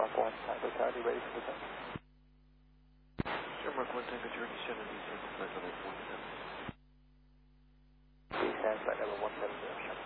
Mark 1, Tango Charlie, ready for the Sure, Mark 1, Tango Charlie, descend flight level 17. Descend flight level 170,